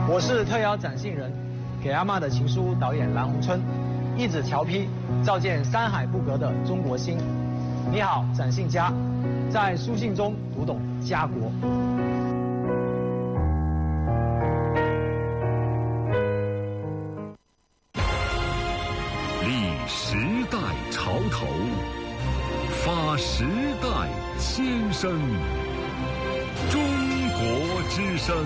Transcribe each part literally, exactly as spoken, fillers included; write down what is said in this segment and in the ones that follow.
我是特邀展信人，给阿嬷的情书导演蓝洪春，一纸调批，照见山海不隔的中国心。你好，展信家，在书信中读懂家国。 立时代潮头，发时代先声。中国之声。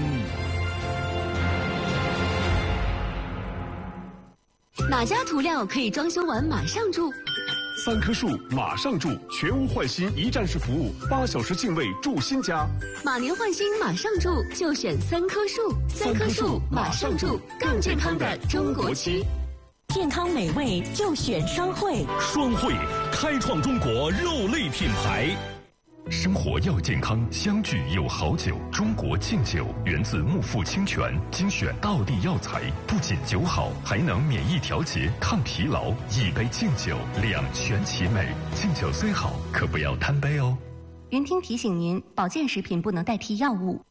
哪家涂料可以装修完马上住？ 三棵树马上住，全屋换新一站式服务，八小时净位住新家。 马年换新马上住，就选三棵树。三棵树马上住，更健康的中国区。 健康美味就选双汇。 双汇开创中国肉类品牌。生活要健康，相聚有好酒。中国敬酒源自木富清泉，精选道地药材，不仅酒好，还能免疫调节、抗疲劳。一杯敬酒，两全其美。敬酒虽好，可不要贪杯哦。 云听提醒您，保健食品不能代替药物。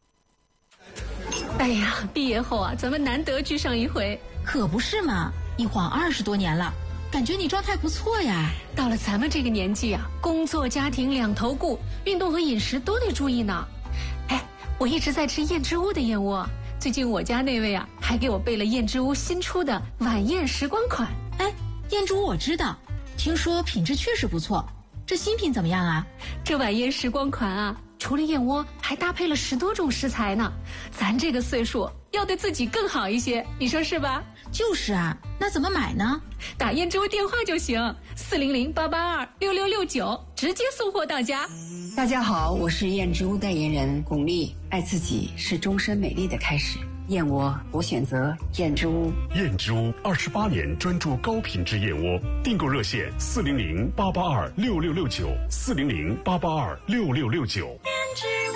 哎呀，毕业后啊，咱们难得聚上一回。 可不是嘛，一晃二十多年了。感觉你状态不错呀。 到了咱们这个年纪啊，工作家庭两头顾，运动和饮食都得注意呢。哎，我一直在吃燕之屋的燕窝，最近我家那位啊还给我备了燕之屋新出的晚宴时光款。 哎，燕之屋我知道，听说品质确实不错。这新品怎么样啊？ 这晚宴时光款啊，除了燕窝还搭配了十多种食材呢。咱这个岁数要对自己更好一些，你说是吧？ 就是啊，那怎么买呢？ 打燕之屋电话就行，四零零八八二六六六九，直接送货到家。 大家好，我是燕之屋代言人巩俐。爱自己是终身美丽的开始，燕窝我选择燕之屋。 燕之屋二十八年专注高品质燕窝，订购热线四零零八八二六六六九，四零零八八二六六六九。 燕之屋。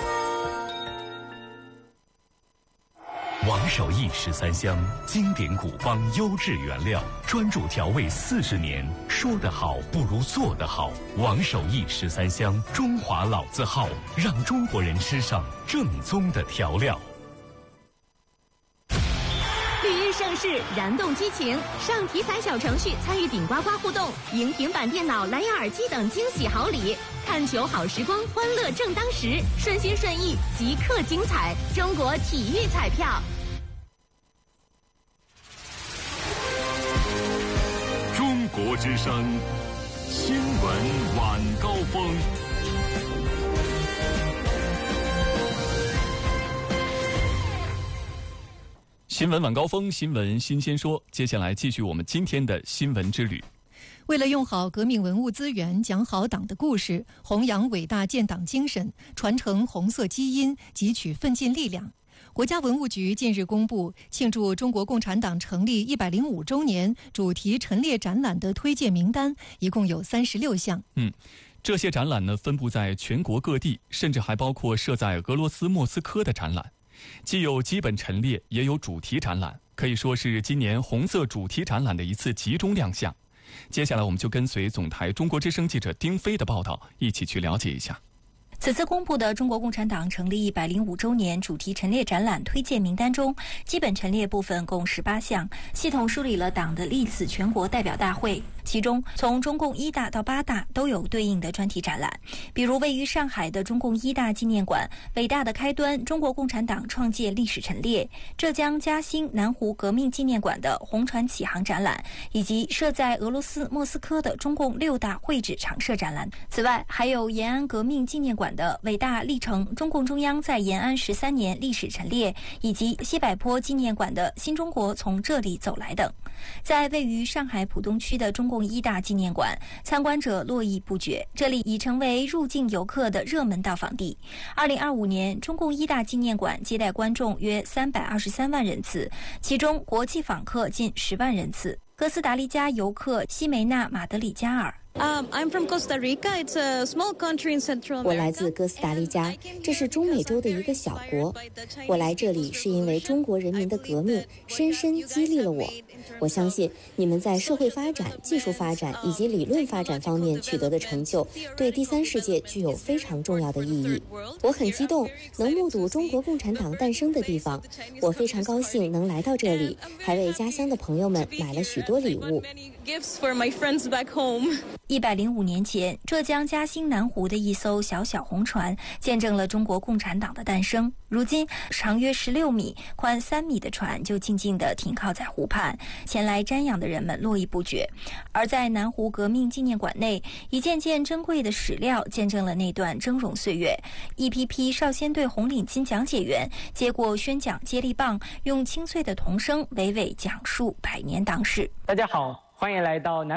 王守义十三香，经典古方优质原料，专注调味四十年。说得好不如做得好。王守义十三香，中华老字号，让中国人吃上正宗的调料。 绿茵盛世，燃动激情，上体彩小程序参与顶呱呱互动，赢平板电脑、蓝牙耳机等惊喜好礼。看球好时光，欢乐正当时，顺心顺意，即刻精彩。中国体育彩票。 中国之声新闻晚高峰。 新闻晚高峰，新闻新鲜说。接下来继续我们今天的新闻之旅。 为了用好革命文物资源，讲好党的故事，弘扬伟大建党精神，传承红色基因，汲取奋进力量，国家文物局近日公布庆祝中国共产党成立一百零五周年主题陈列展览的推荐名单，一共有三十六项。 嗯，这些展览呢，分布在全国各地，甚至还包括设在俄罗斯莫斯科的展览。既有基本陈列，也有主题展览，可以说是今年红色主题展览的一次集中亮相。接下来我们就跟随总台中国之声记者丁飞的报道，一起去了解一下。 此次公布的中国共产党成立一百零五周年主题陈列展览推荐名单中，基本陈列部分共十八项，系统梳理了党的历次全国代表大会。其中，从中共一大到八大都有对应的专题展览，比如位于上海的中共一大纪念馆“伟大的开端：中国共产党创建历史陈列”，浙江嘉兴南湖革命纪念馆的“红船启航”展览，以及设在俄罗斯莫斯科的中共六大会址常设展览。此外，还有延安革命纪念馆的伟大历程：中共中央在延安十三年历史陈列，以及西柏坡纪念馆的新中国从这里走来等。在位于上海浦东区的中共一大纪念馆，参观者络绎不绝，这里已成为入境游客的热门到访地。二零二五年，中共一大纪念馆接待观众约三百二十三万人次，其中国际访客近十万人次。哥斯达黎加游客西梅纳马德里加尔我来自哥斯达黎加，这是中美洲的一个小国。我来这里是因为中国人民的革命深深激励了我。我相信你们在社会发展、技术发展以及理论发展方面取得的成就，对第三世界具有非常重要的意义。我很激动能目睹中国共产党诞生的地方，我非常高兴能来到这里，还为家乡的朋友们买了许多礼物。 一百零五年前，浙江嘉兴南湖的一艘小小红船见证了中国共产党的诞生。如今，长约十六米、宽三米的船就静静地停靠在湖畔，前来瞻仰的人们络绎不绝。而在南湖革命纪念馆内，一件件珍贵的史料见证了那段峥嵘岁月。一批批少先队红领巾讲解员接过宣讲接力棒，用清脆的童声娓娓讲述百年党史。 大家好，欢迎来到南